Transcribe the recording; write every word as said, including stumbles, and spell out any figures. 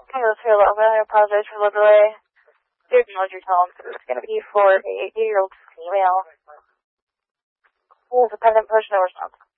I was here a little bit. I apologize for the delay. Do acknowledge your tone. It's going to be for a eight-year-old female who is a pendant push, no response.